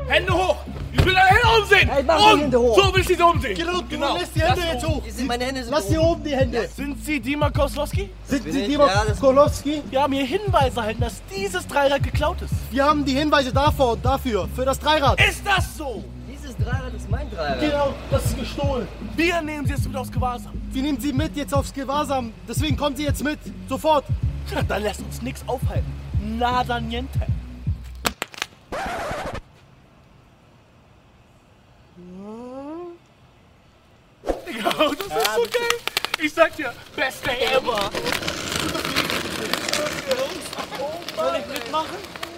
Hände hoch! Ich will deine Hände oben sehen! Hey, mach die Hände hoch! So will ich sie oben sehen! Genau. Lässt die Hände jetzt hoch. Meine Hände sind Lass hier oben die Hände. Sind Sie Dima Koslowski? Sind bin Sie ich. Dima Ja, das- Kolowski? Wir haben hier Hinweise erhalten, dass dieses Dreirad geklaut ist. Wir haben die Hinweise davor und dafür, für das Dreirad. Ist das so? Dieses Dreirad ist mein Dreirad. Genau, das ist gestohlen. Wir nehmen Sie jetzt mit aufs Gewahrsam. Wir nehmen Sie mit jetzt aufs Gewahrsam. Deswegen kommen Sie jetzt mit. Sofort. Ja, dann lässt uns nichts aufhalten. Nada niente. Digga, das ist so geil. Ich sag dir, best day ever. Soll ich mitmachen?